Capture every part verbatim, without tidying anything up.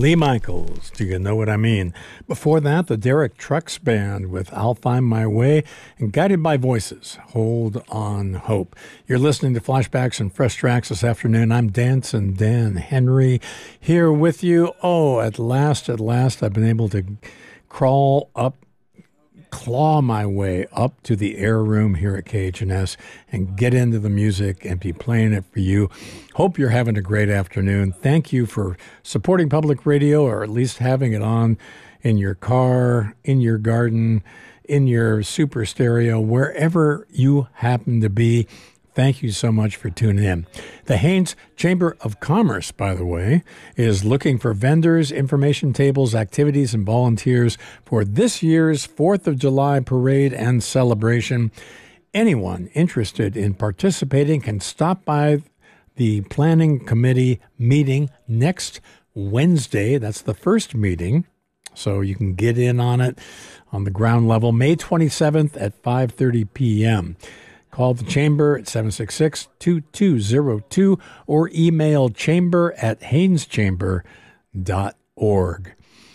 Lee Michaels, Do You Know What I Mean? Before that, the Derek Trucks Band with I'll Find My Way, and Guided by Voices, Hold On Hope. You're listening to Flashbacks and Fresh Tracks this afternoon. I'm Dancing Dan Henry here with you. Oh, at last, at last, I've been able to crawl up, claw my way up to the air room here at K H N S and get into the music and be playing it for you. Hope you're having a great afternoon. Thank you for supporting public radio, or at least having it on in your car, in your garden, in your super stereo, wherever you happen to be. Thank you so much for tuning in. The Haines Chamber of Commerce, by the way, is looking for vendors, information tables, activities, and volunteers for this year's fourth of July parade and celebration. Anyone interested in participating can stop by the planning committee meeting next Wednesday. That's the first meeting, so you can get in on it on the ground level, May twenty-seventh at five thirty p.m. Call the Chamber at seven six six, two two zero two or email chamber at haineschamber dot org.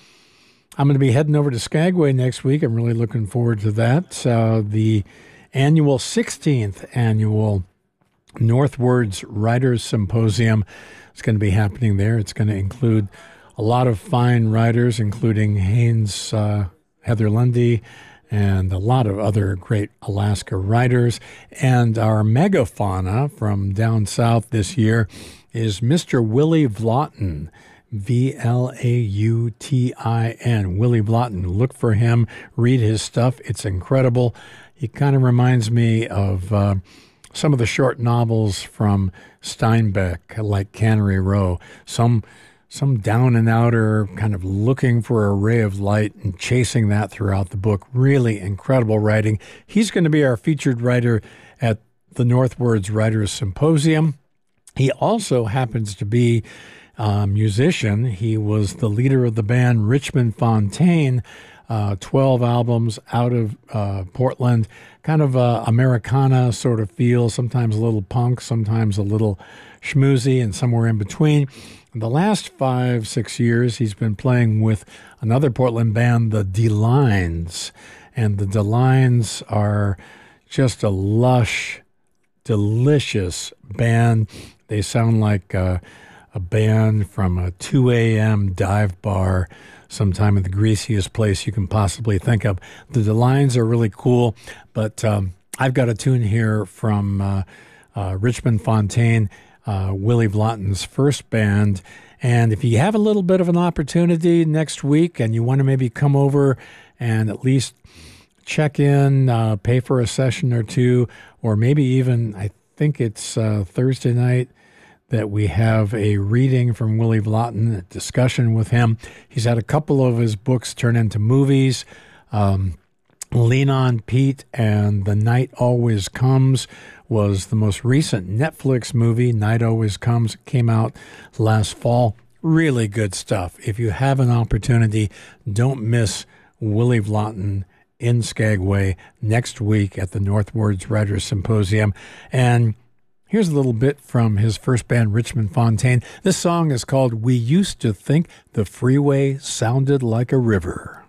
I'm going to be heading over to Skagway next week. I'm really looking forward to that. Uh, the annual sixteenth annual Northwards Writers Symposium is going to be happening there. It's going to include a lot of fine writers, including Haines, uh, Heather Lundy, and a lot of other great Alaska writers. And our megafauna from down south this year is Mister Willie Vlottin, V L A U T I N, Willie Vlottin. Look for him, read his stuff. It's incredible. He kind of reminds me of uh, some of the short novels from Steinbeck, like Cannery Row. Some some down and outer, kind of looking for a ray of light and chasing that throughout the book. Really incredible writing. He's going to be our featured writer at the Northwards Writers Symposium. He also happens to be a musician. He was the leader of the band Richmond Fontaine, uh, twelve albums out of uh, Portland, kind of a Americana sort of feel, sometimes a little punk, sometimes a little schmoozy, and somewhere in between. The last five, six years, he's been playing with another Portland band, the D-Lines. And the D-Lines are just a lush, delicious band. They sound like uh, a band from a two a.m. dive bar sometime in the greasiest place you can possibly think of. The D-Lines are really cool, but um, I've got a tune here from uh, uh, Richmond Fontaine, Uh, Willie Vlottin's first band. And if you have a little bit of an opportunity next week and you want to maybe come over and at least check in, uh, pay for a session or two, or maybe even, I think it's uh, Thursday night that we have a reading from Willie Vlottin, a discussion with him. He's had a couple of his books turn into movies. Um, Lean on Pete and The Night Always Comes was the most recent Netflix movie. Night Always Comes came out last fall. Really good stuff. If you have an opportunity, don't miss Willie Vlottin in Skagway next week at the Northwards Writers Symposium. And here's a little bit from his first band, Richmond Fontaine. This song is called We Used to Think the Freeway Sounded Like a River.